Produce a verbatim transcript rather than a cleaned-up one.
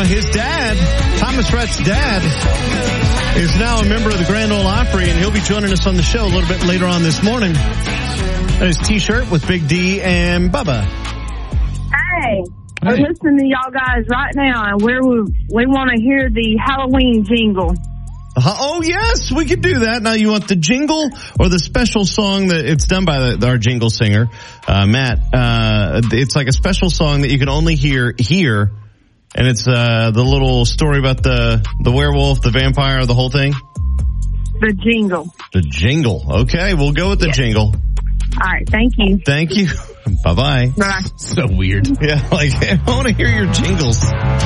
his dad, Thomas Rhett's dad, is now a member of the Grand Ole Opry, and he'll be joining us on the show a little bit later on this morning. His T-shirt with Big D and Bubba. Hey, we're hey. listening to y'all guys right now, and we're, we we want to hear the Halloween jingle. Uh, oh, yes, we could do that. Now, you want the jingle or the special song that it's done by the, our jingle singer, uh, Matt. Uh, it's like a special song that you can only hear here, and it's uh, the little story about the, the werewolf, the vampire, the whole thing. The jingle. The jingle. Okay, we'll go with the yes. jingle. All right, thank you. Thank you. Bye-bye. Bye. So weird. Yeah, like, I want to hear your jingles.